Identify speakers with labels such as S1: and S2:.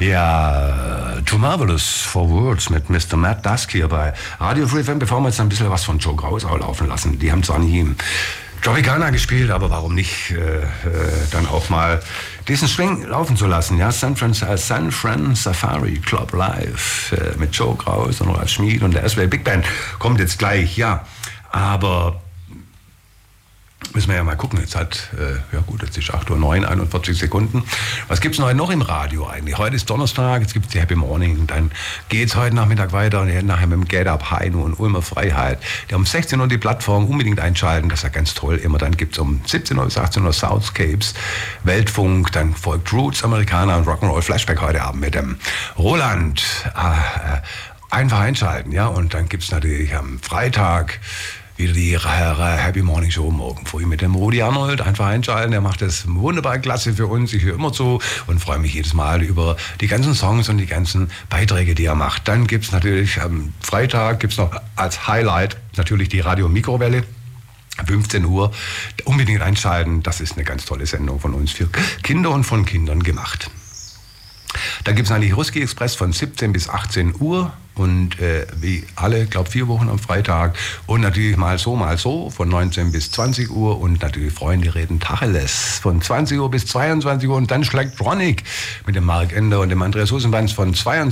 S1: Ja, Too Marvelous for Words mit Mr. Matt Dusk hier bei Radio Free FM, bevor wir jetzt ein bisschen was von Joe Kraus auch laufen lassen. Die haben zwar nie im Tropicana gespielt, aber warum nicht dann auch mal diesen Swing laufen zu lassen. Ja, San Fran Safari Club Live mit Joe Kraus und Ralf Schmid und der SWR Big Band kommt jetzt gleich, ja. Aber müssen wir ja mal gucken, jetzt hat, jetzt ist 8:09 Uhr, 41 Sekunden. Was gibt's denn heute noch im Radio eigentlich? Heute ist Donnerstag, jetzt gibt's die Happy Morning, dann geht's heute Nachmittag weiter, nachher mit dem Get Up, Heino und Ulmer Freiheit. Die haben um 16 Uhr die Plattform, unbedingt einschalten, das ist ja ganz toll. Immer dann gibt's um 17 Uhr bis 18 Uhr Soundscapes, Weltfunk, dann folgt Roots, Amerikaner und Rock'n'Roll Flashback heute Abend mit dem Roland. Einfach einschalten, ja, und dann gibt's natürlich am Freitag wieder die Happy Morning Show morgen früh mit dem Rudi Arnold. Einfach einschalten, der macht das wunderbar klasse für uns. Ich höre immer zu und freue mich jedes Mal über die ganzen Songs und die ganzen Beiträge, die er macht. Dann gibt es natürlich am Freitag, gibt's noch als Highlight natürlich die Radio Mikrowelle. 15 Uhr, unbedingt einschalten. Das ist eine ganz tolle Sendung von uns für Kinder und von Kindern gemacht. Dann gibt es natürlich Ruski Express von 17 bis 18 Uhr und wie alle, glaube 4 Wochen am Freitag und natürlich mal so von 19 bis 20 Uhr und natürlich Freunde reden Tacheles von 20 Uhr bis 22 Uhr und dann Schlagtronic mit dem Mark Ender und dem Andreas Husenbanz von 22